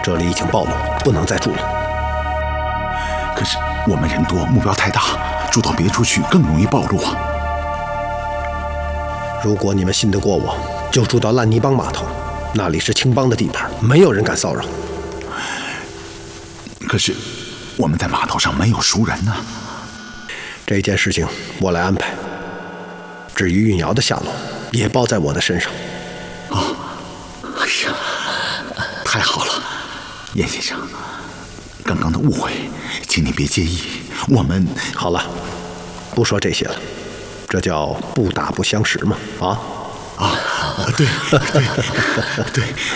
这里已经暴露，不能再住了。 可是我们人多，目标太大，住到别处去更容易暴露啊。 如果你们信得过我，就住到烂泥帮码头，那里是青帮的地盘，没有人敢骚扰。 可是我们在码头上没有熟人呢。 这件事情我来安排。至于运瑶的下落，也包在我的身上。 哎呀，太好了，严先生，刚刚的误会，请你别介意。我们好了，不说这些了，这叫不打不相识嘛。对。